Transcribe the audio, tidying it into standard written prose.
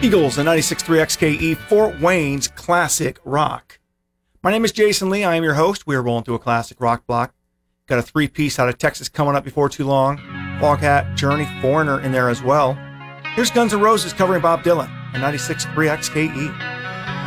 Eagles and 96.3 XKE, Fort Wayne's classic rock. My name is Jason Lee. I am your host. We are rolling through a classic rock block. Got a three-piece out of Texas coming up before too long. Foghat, Journey, Foreigner in there as well. Here's Guns N' Roses covering Bob Dylan and 96.3 XKE.